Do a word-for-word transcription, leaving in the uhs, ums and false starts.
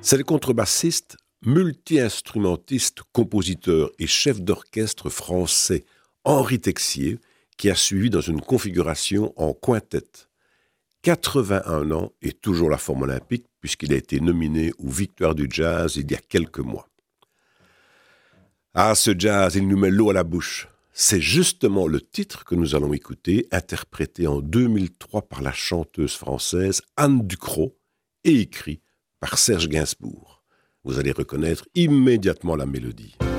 C'est le contrebassiste, multi-instrumentiste, compositeur et chef d'orchestre français Henri Texier qui a suivi dans une configuration en quintet. quatre-vingt-un ans et toujours la forme olympique puisqu'il a été nominé aux Victoires du Jazz il y a quelques mois. Ah, ce jazz, il nous met l'eau à la bouche. C'est justement le titre que nous allons écouter, interprété en deux mille trois par la chanteuse française Anne Ducrot et écrit par Serge Gainsbourg. Vous allez reconnaître immédiatement la mélodie.